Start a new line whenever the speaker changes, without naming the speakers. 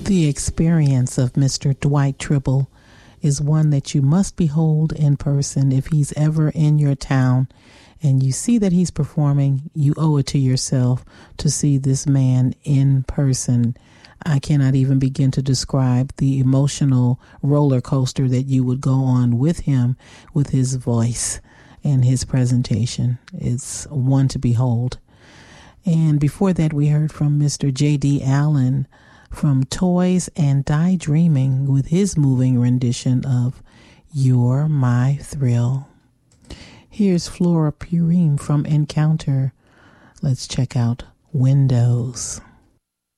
The experience of Mr. Dwight Tribble is one that you must behold in person. If he's ever in your town and you see that he's performing, you owe it to yourself to see this man in person. I cannot even begin to describe the emotional roller coaster that you would go on with him, with his voice and his presentation. It's one to behold. And before that, we heard from Mr. J.D. Allen from Toys and Die Dreaming with his moving rendition of You're My Thrill. Here's Flora Purim from Encounter. Let's check out Windows.